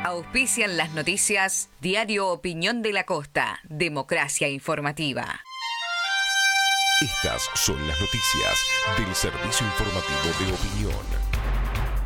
Auspician las noticias Diario Opinión de la Costa, Democracia Informativa. Estas son las noticias del Servicio Informativo de Opinión.